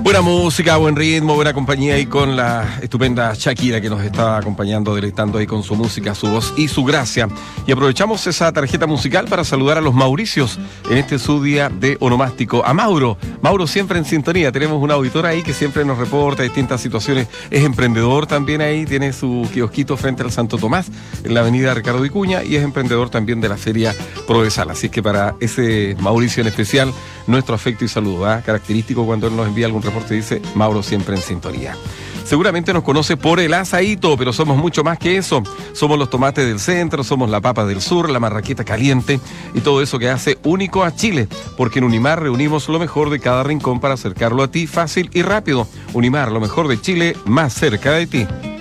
Buena música, buen ritmo, buena compañía y con la estupenda Shakira que nos está acompañando, deleitando ahí con su música, su voz y su gracia. Y aprovechamos esa tarjeta musical para saludar a los Mauricios en este su día de onomástico. A Mauro siempre en sintonía. Tenemos un auditor ahí que siempre nos reporta distintas situaciones. Es emprendedor también ahí, tiene su kiosquito frente al Santo Tomás en la avenida Ricardo Vicuña y es emprendedor también de la Feria Prodesal. Así es que para ese Mauricio en especial, nuestro afecto y saludo, característico cuando él nos envía algún reporte, dice Mauro siempre en sintonía. Seguramente nos conoce por el asaíto, pero somos mucho más que eso. Somos los tomates del centro, somos la papa del sur, la marraqueta caliente y todo eso que hace único a Chile, porque en Unimar reunimos lo mejor de cada rincón para acercarlo a ti fácil y rápido. Unimar, lo mejor de Chile, más cerca de ti.